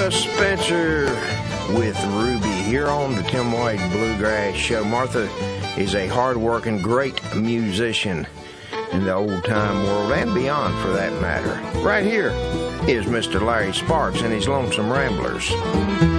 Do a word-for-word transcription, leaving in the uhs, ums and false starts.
Martha Spencer with Ruby here on the Tim White Bluegrass Show. Martha is a hard-working, great musician in the old-time world and beyond, for that matter. Right here is Mister Larry Sparks and his Lonesome Ramblers.